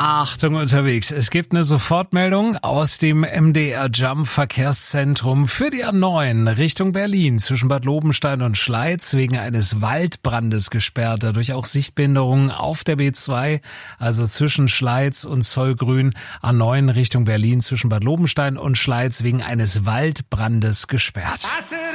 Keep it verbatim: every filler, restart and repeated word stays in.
Achtung unterwegs, es gibt eine Sofortmeldung aus dem M D R Jump Verkehrszentrum für die A neun Richtung Berlin zwischen Bad Lobenstein und Schleiz wegen eines Waldbrandes gesperrt, dadurch auch Sichtbehinderungen auf der B zwei, also zwischen Schleiz und Zollgrün, A neun Richtung Berlin zwischen Bad Lobenstein und Schleiz wegen eines Waldbrandes gesperrt.